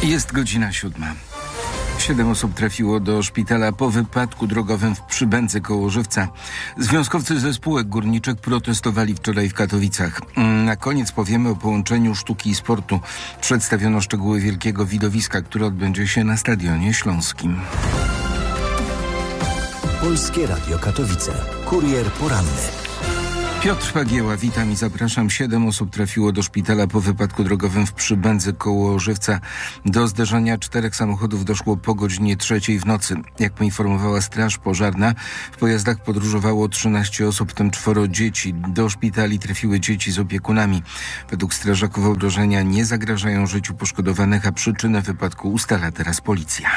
Jest godzina 7. 7 osób trafiło do szpitala po wypadku drogowym w Przybędze koło Żywca. Związkowcy ze spółek górniczych protestowali wczoraj w Katowicach. Na koniec powiemy o połączeniu sztuki i sportu. Przedstawiono szczegóły wielkiego widowiska, które odbędzie się na Stadionie Śląskim. Polskie Radio Katowice. Kurier poranny. Piotr Pagieła, witam i zapraszam. 7 osób trafiło do szpitala po wypadku drogowym w Przybędze koło Żywca. Do zderzenia 4 samochodów doszło po godzinie 3 w nocy. Jak poinformowała Straż Pożarna, w pojazdach podróżowało 13 osób, w tym 4 dzieci. Do szpitali trafiły dzieci z opiekunami. Według strażaków obrażenia nie zagrażają życiu poszkodowanych, a przyczynę wypadku ustala teraz policja.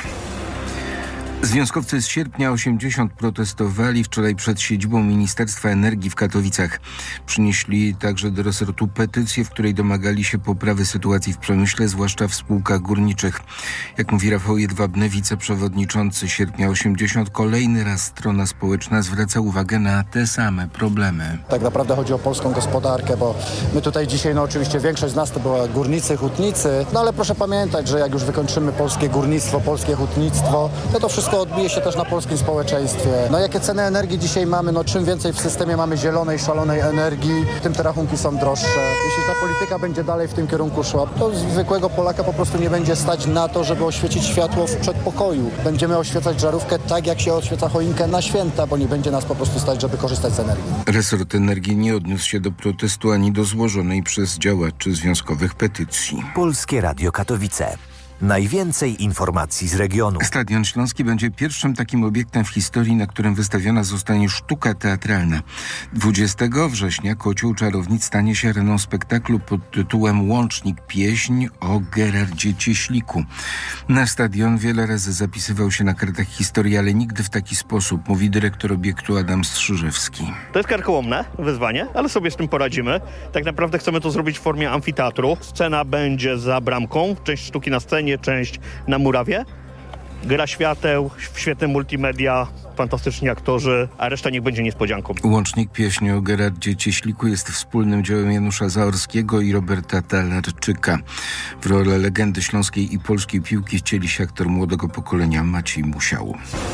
Związkowcy z Sierpnia 80 protestowali wczoraj przed siedzibą Ministerstwa Energii w Katowicach. Przynieśli także do resortu petycję, w której domagali się poprawy sytuacji w przemyśle, zwłaszcza w spółkach górniczych. Jak mówi Rafał Jedwabny, wiceprzewodniczący Sierpnia 80, kolejny raz strona społeczna zwraca uwagę na te same problemy. Tak naprawdę chodzi o polską gospodarkę, bo my tutaj dzisiaj, oczywiście większość z nas to była górnicy, hutnicy, ale proszę pamiętać, że jak już wykończymy polskie górnictwo, polskie hutnictwo, to wszystko odbije się też na polskim społeczeństwie. Jakie ceny energii dzisiaj mamy? Czym więcej w systemie mamy zielonej, szalonej energii, tym te rachunki są droższe. Jeśli ta polityka będzie dalej w tym kierunku szła, to zwykłego Polaka po prostu nie będzie stać na to, żeby oświecić światło w przedpokoju. Będziemy oświecać żarówkę tak, jak się oświeca choinkę na święta, bo nie będzie nas po prostu stać, żeby korzystać z energii. Resort Energii nie odniósł się do protestu ani do złożonej przez działaczy związkowych petycji. Polskie Radio Katowice. Najwięcej informacji z regionu. Stadion Śląski będzie pierwszym takim obiektem w historii, na którym wystawiona zostanie sztuka teatralna. 20 września Kocioł Czarownic stanie się areną spektaklu pod tytułem Łącznik, pieśń o Gerardzie Cieśliku. Nasz stadion wiele razy zapisywał się na kartach historii, ale nigdy w taki sposób, mówi dyrektor obiektu Adam Strzyżewski. To jest karkołomne wyzwanie, ale sobie z tym poradzimy. Tak naprawdę chcemy to zrobić w formie amfiteatru. Scena będzie za bramką, część sztuki na scenie, część na murawie. Gra świateł, świetne multimedia, fantastyczni aktorzy, a reszta niech będzie niespodzianką. Łącznik, pieśń o Gerardzie Cieśliku jest wspólnym dziełem Janusza Zaorskiego i Roberta Talarczyka. W rolę legendy śląskiej i polskiej piłki wcieli się aktor młodego pokolenia Maciej Musiał.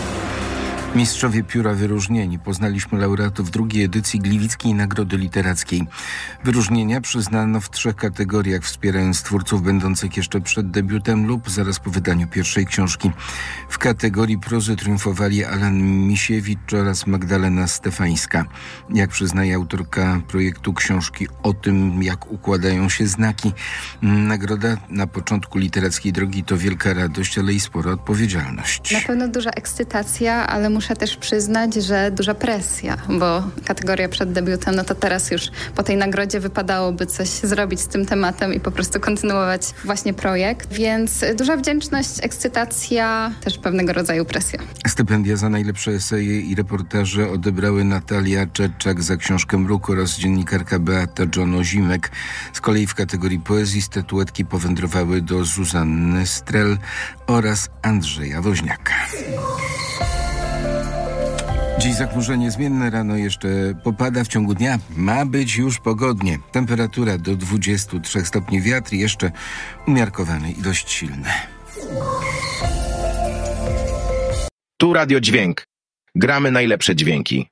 Mistrzowie pióra wyróżnieni. Poznaliśmy laureatów drugiej edycji Gliwickiej Nagrody Literackiej. Wyróżnienia przyznano w 3 kategoriach, wspierając twórców będących jeszcze przed debiutem lub zaraz po wydaniu pierwszej książki. W kategorii prozy triumfowali Alan Misiewicz oraz Magdalena Stefańska. Jak przyznaje autorka projektu książki o tym, jak układają się znaki, nagroda na początku literackiej drogi to wielka radość, ale i spora odpowiedzialność. Na pewno duża ekscytacja, ale muszę też przyznać, że duża presja, bo kategoria przed debiutem, to teraz już po tej nagrodzie wypadałoby coś zrobić z tym tematem i po prostu kontynuować właśnie projekt. Więc duża wdzięczność, ekscytacja, też pewnego rodzaju presja. Stypendia za najlepsze eseje i reportaże odebrały Natalia Czerczak za książkę Mruk oraz dziennikarka Beata Jono-Zimek. Z kolei w kategorii poezji statuetki powędrowały do Zuzanny Strel oraz Andrzeja Woźniaka. Dziś zachmurzenie zmienne, rano jeszcze popada, w ciągu dnia ma być już pogodnie. Temperatura do 23 stopni, wiatr jeszcze umiarkowany i dość silny. Tu Radio Dźwięk. Gramy najlepsze dźwięki.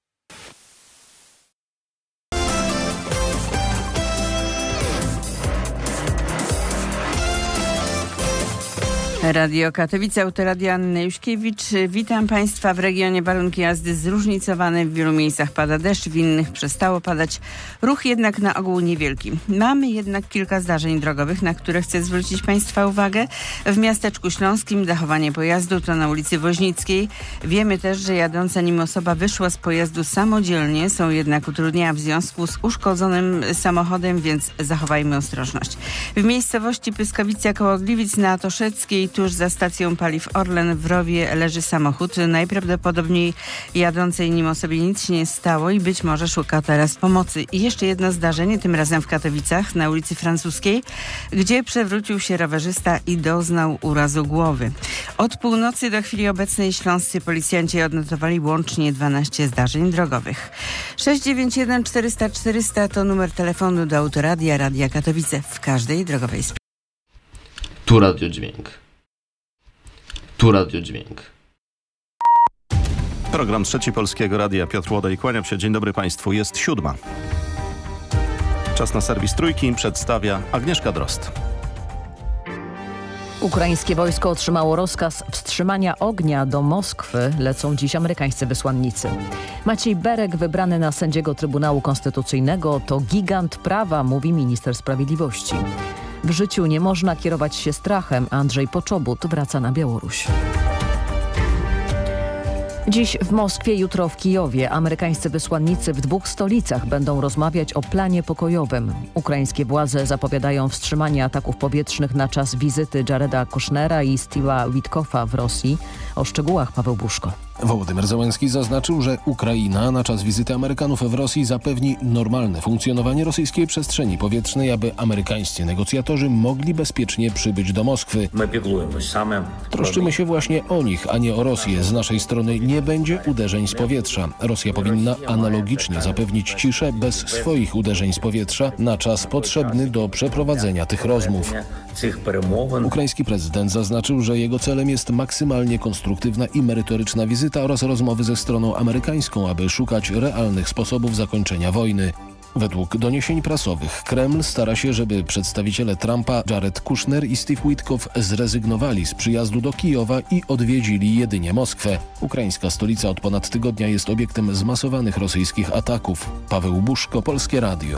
Radio Katowice, Autoradio Anna Juszkiewicz. Witam Państwa. W regionie warunki jazdy zróżnicowane. W wielu miejscach pada deszcz, w innych przestało padać. Ruch jednak na ogół niewielki. Mamy jednak kilka zdarzeń drogowych, na które chcę zwrócić Państwa uwagę. W miasteczku śląskim dachowanie pojazdu to na ulicy Woźnickiej. Wiemy też, że jadąca nim osoba wyszła z pojazdu samodzielnie. Są jednak utrudnienia w związku z uszkodzonym samochodem, więc zachowajmy ostrożność. W miejscowości Pyskowice koło Gliwic na Toszeckiej, tuż za stacją paliw Orlen w rowie leży samochód. Najprawdopodobniej jadącej nim osobie nic się nie stało i być może szuka teraz pomocy. I jeszcze jedno zdarzenie, tym razem w Katowicach na ulicy Francuskiej, gdzie przewrócił się rowerzysta i doznał urazu głowy. Od północy do chwili obecnej śląscy policjanci odnotowali łącznie 12 zdarzeń drogowych. 691 400 400 to numer telefonu do Autoradia Radia Katowice w każdej drogowej sprawie. Tu Radio Dźwięk. Tu Radio Dźwięk. Program Trzeci Polskiego Radia. Piotr Łodej, kłaniam się. Dzień dobry Państwu. Jest 7. Czas na serwis Trójki. Przedstawia Agnieszka Drozd. Ukraińskie wojsko otrzymało rozkaz wstrzymania ognia do Moskwy. Lecą dziś amerykańscy wysłannicy. Maciej Berek, wybrany na sędziego Trybunału Konstytucyjnego, to gigant prawa, mówi minister sprawiedliwości. W życiu nie można kierować się strachem. Andrzej Poczobut wraca na Białoruś. Dziś w Moskwie, jutro w Kijowie amerykańscy wysłannicy w 2 stolicach będą rozmawiać o planie pokojowym. Ukraińskie władze zapowiadają wstrzymanie ataków powietrznych na czas wizyty Jareda Kushnera i Steve'a Witkoffa w Rosji. O szczegółach Paweł Buszko. Wołodymyr Zełenski zaznaczył, że Ukraina na czas wizyty Amerykanów w Rosji zapewni normalne funkcjonowanie rosyjskiej przestrzeni powietrznej, aby amerykańscy negocjatorzy mogli bezpiecznie przybyć do Moskwy. Troszczymy się właśnie o nich, a nie o Rosję. Z naszej strony nie będzie uderzeń z powietrza. Rosja powinna analogicznie zapewnić ciszę bez swoich uderzeń z powietrza na czas potrzebny do przeprowadzenia tych rozmów. Ukraiński prezydent zaznaczył, że jego celem jest maksymalnie konstruktywna i merytoryczna wizyta oraz rozmowy ze stroną amerykańską, aby szukać realnych sposobów zakończenia wojny. Według doniesień prasowych Kreml stara się, żeby przedstawiciele Trumpa Jared Kushner i Steve Witkoff zrezygnowali z przyjazdu do Kijowa i odwiedzili jedynie Moskwę. Ukraińska stolica od ponad tygodnia jest obiektem zmasowanych rosyjskich ataków. Paweł Buszko, Polskie Radio.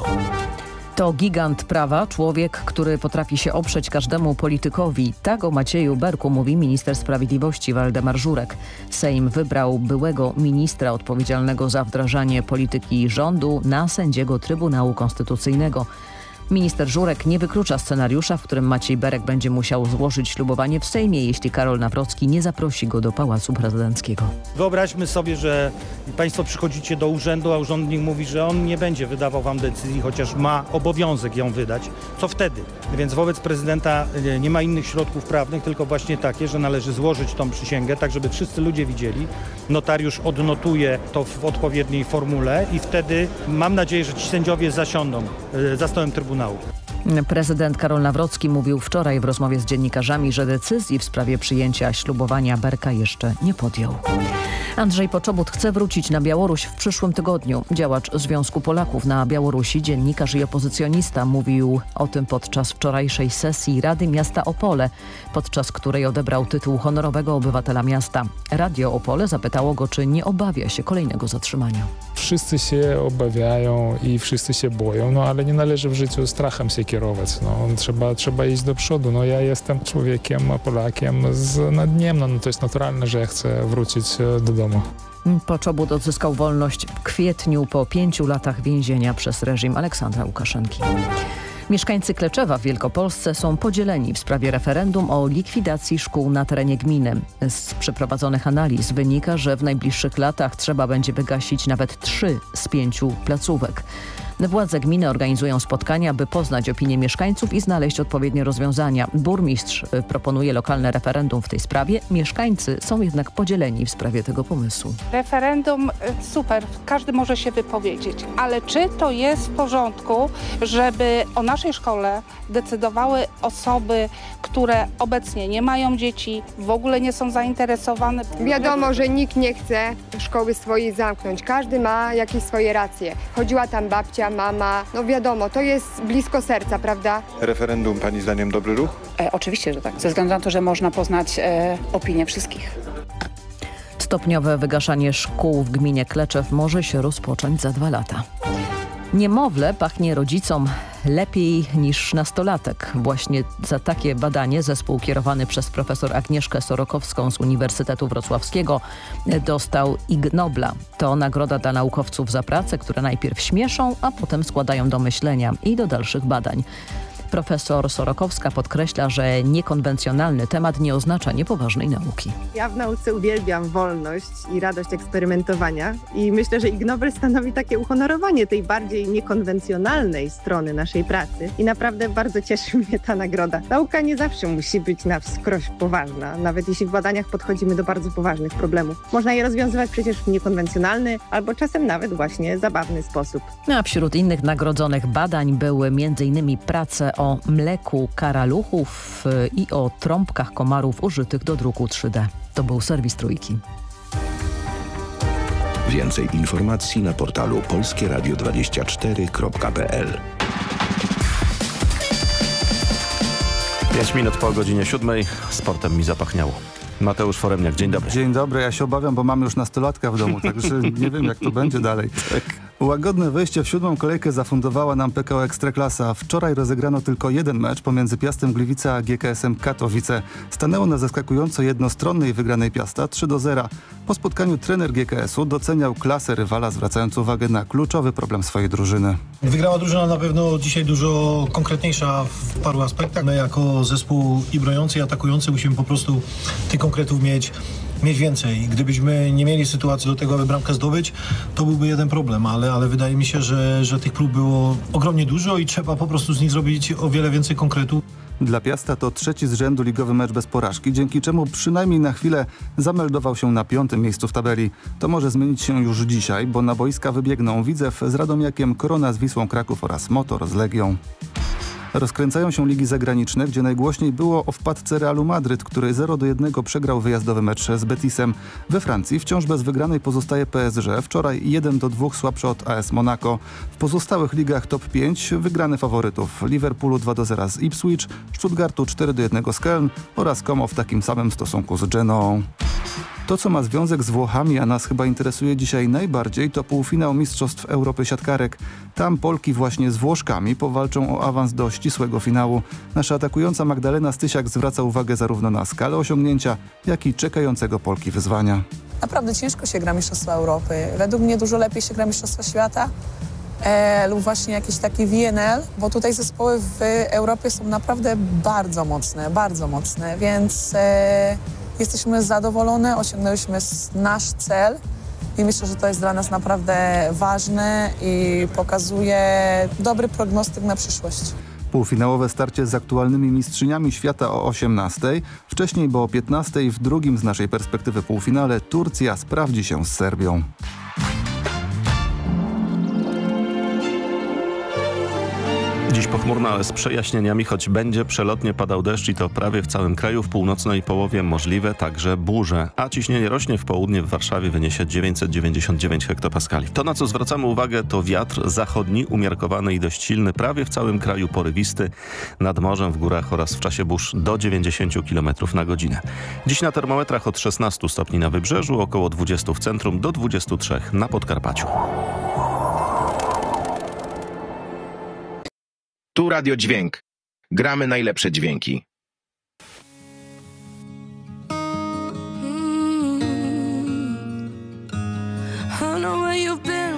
To gigant prawa, człowiek, który potrafi się oprzeć każdemu politykowi. Tak o Macieju Berku mówi minister sprawiedliwości Waldemar Żurek. Sejm wybrał byłego ministra odpowiedzialnego za wdrażanie polityki rządu na sędziego Trybunału Konstytucyjnego. Minister Żurek nie wyklucza scenariusza, w którym Maciej Berek będzie musiał złożyć ślubowanie w Sejmie, jeśli Karol Nawrocki nie zaprosi go do Pałacu Prezydenckiego. Wyobraźmy sobie, że Państwo przychodzicie do urzędu, a urzędnik mówi, że on nie będzie wydawał Wam decyzji, chociaż ma obowiązek ją wydać. Co wtedy? Więc wobec prezydenta nie ma innych środków prawnych, tylko właśnie takie, że należy złożyć tą przysięgę, tak żeby wszyscy ludzie widzieli. Notariusz odnotuje to w odpowiedniej formule i wtedy mam nadzieję, że ci sędziowie zasiądą za stołem Trybunału. Prezydent Karol Nawrocki mówił wczoraj w rozmowie z dziennikarzami, że decyzji w sprawie przyjęcia ślubowania Berka jeszcze nie podjął. Andrzej Poczobut chce wrócić na Białoruś w przyszłym tygodniu. Działacz Związku Polaków na Białorusi, dziennikarz i opozycjonista mówił o tym podczas wczorajszej sesji Rady Miasta Opole, podczas której odebrał tytuł honorowego obywatela miasta. Radio Opole zapytało go, czy nie obawia się kolejnego zatrzymania. Wszyscy się obawiają i wszyscy się boją, ale nie należy w życiu strachem się kierować. Trzeba iść do przodu. Ja jestem człowiekiem, Polakiem z nadniemna. To jest naturalne, że ja chcę wrócić do domu. Poczobut odzyskał wolność w kwietniu po 5 latach więzienia przez reżim Aleksandra Łukaszenki. Mieszkańcy Kleczewa w Wielkopolsce są podzieleni w sprawie referendum o likwidacji szkół na terenie gminy. Z przeprowadzonych analiz wynika, że w najbliższych latach trzeba będzie wygasić nawet 3 z 5 placówek. Władze gminy organizują spotkania, by poznać opinię mieszkańców i znaleźć odpowiednie rozwiązania. Burmistrz proponuje lokalne referendum w tej sprawie. Mieszkańcy są jednak podzieleni w sprawie tego pomysłu. Referendum super, każdy może się wypowiedzieć, ale czy to jest w porządku, żeby o naszej szkole decydowały osoby, które obecnie nie mają dzieci, w ogóle nie są zainteresowane? Wiadomo, że nikt nie chce szkoły swojej zamknąć. Każdy ma jakieś swoje racje. Chodziła tam babcia, mama, wiadomo, to jest blisko serca, prawda? Referendum, pani zdaniem, dobry ruch? Oczywiście, że tak, ze względu na to, że można poznać opinię wszystkich. Stopniowe wygaszanie szkół w gminie Kleczew może się rozpocząć za 2 lata. Niemowlę pachnie rodzicom lepiej niż nastolatek. Właśnie za takie badanie zespół kierowany przez profesor Agnieszkę Sorokowską z Uniwersytetu Wrocławskiego dostał Ig Nobla. To nagroda dla naukowców za pracę, które najpierw śmieszą, a potem składają do myślenia i do dalszych badań. Profesor Sorokowska podkreśla, że niekonwencjonalny temat nie oznacza niepoważnej nauki. Ja w nauce uwielbiam wolność i radość eksperymentowania i myślę, że Ig Nobel stanowi takie uhonorowanie tej bardziej niekonwencjonalnej strony naszej pracy i naprawdę bardzo cieszy mnie ta nagroda. Nauka nie zawsze musi być na wskroś poważna, nawet jeśli w badaniach podchodzimy do bardzo poważnych problemów. Można je rozwiązywać przecież w niekonwencjonalny albo czasem nawet właśnie zabawny sposób. A wśród innych nagrodzonych badań były m.in. prace także o mleku karaluchów i o trąbkach komarów użytych do druku 3D. To był serwis Trójki. Więcej informacji na portalu polskieradio24.pl. 5 minut po godzinie 7. Sportem mi zapachniało. Mateusz Foremniak, dzień dobry. Dzień dobry, ja się obawiam, bo mam już nastolatka w domu, także nie wiem, jak to będzie dalej. Łagodne wejście w 7. kolejkę zafundowała nam PKO Ekstraklasa. Wczoraj rozegrano tylko jeden mecz pomiędzy Piastem Gliwice a GKS-em Katowice. Stanęło na zaskakująco jednostronnej wygranej Piasta 3-0. Po spotkaniu trener GKS-u doceniał klasę rywala, zwracając uwagę na kluczowy problem swojej drużyny. Wygrała drużyna na pewno dzisiaj dużo konkretniejsza w paru aspektach. My jako zespół i broniący, i atakujący musimy po prostu tych konkretów mieć więcej. Gdybyśmy nie mieli sytuacji do tego, aby bramkę zdobyć, to byłby jeden problem, ale wydaje mi się, że tych prób było ogromnie dużo i trzeba po prostu z nich zrobić o wiele więcej konkretu. Dla Piasta to trzeci z rzędu ligowy mecz bez porażki, dzięki czemu przynajmniej na chwilę zameldował się na 5. miejscu w tabeli. To może zmienić się już dzisiaj, bo na boiska wybiegną Widzew z Radomiakiem, Korona z Wisłą Kraków oraz Motor z Legią. Rozkręcają się ligi zagraniczne, gdzie najgłośniej było o wpadce Realu Madryt, który 0-1 przegrał wyjazdowy mecz z Betisem. We Francji wciąż bez wygranej pozostaje PSG, wczoraj 1-2 słabszy od AS Monaco. W pozostałych ligach top 5 wygrane faworytów: Liverpoolu 2-0 z Ipswich, Stuttgartu 4-1 z Köln oraz Como w takim samym stosunku z Genoą. To, co ma związek z Włochami, a nas chyba interesuje dzisiaj najbardziej, to półfinał Mistrzostw Europy Siatkarek. Tam Polki właśnie z Włoszkami powalczą o awans do ścisłego finału. Nasza atakująca Magdalena Stysiak zwraca uwagę zarówno na skalę osiągnięcia, jak i czekającego Polki wyzwania. Naprawdę ciężko się gra Mistrzostwa Europy. Według mnie dużo lepiej się gra Mistrzostwa Świata lub właśnie jakiś taki VNL, bo tutaj zespoły w Europie są naprawdę bardzo mocne, więc jesteśmy zadowolone, osiągnęliśmy nasz cel i myślę, że to jest dla nas naprawdę ważne i pokazuje dobry prognostyk na przyszłość. Półfinałowe starcie z aktualnymi mistrzyniami świata o 18:00. Wcześniej, bo o 15:00 w drugim z naszej perspektywy półfinale Turcja sprawdzi się z Serbią. Dziś pochmurno, ale z przejaśnieniami, choć będzie przelotnie padał deszcz i to prawie w całym kraju. W północnej połowie możliwe także burze, a ciśnienie rośnie. W południe w Warszawie wyniesie 999 hektopaskali. To, na co zwracamy uwagę, to wiatr zachodni, umiarkowany i dość silny, prawie w całym kraju porywisty, nad morzem, w górach oraz w czasie burz do 90 km na godzinę. Dziś na termometrach od 16 stopni na wybrzeżu, około 20 w centrum, do 23 na Podkarpaciu. Tu Radio Dźwięk. Gramy najlepsze dźwięki.